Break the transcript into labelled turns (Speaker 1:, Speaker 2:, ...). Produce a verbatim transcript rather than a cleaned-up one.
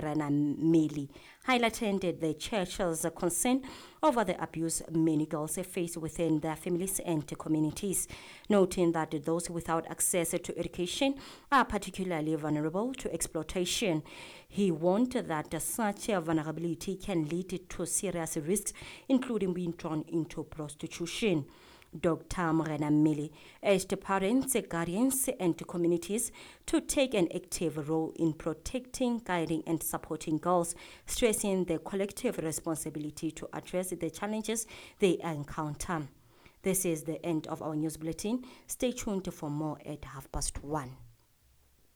Speaker 1: Morena Mmeli highlighted the church's concern over the abuse many girls face within their families and communities, noting that those without access to education are particularly vulnerable to exploitation. He warned that such vulnerability can lead to serious risks, including being drawn into prostitution. Doctor Morena Mmeli urged parents, guardians, and communities to take an active role in protecting, guiding, and supporting girls, stressing the collective responsibility to address the challenges they encounter. This is the end of our news bulletin. Stay tuned for more at half past one.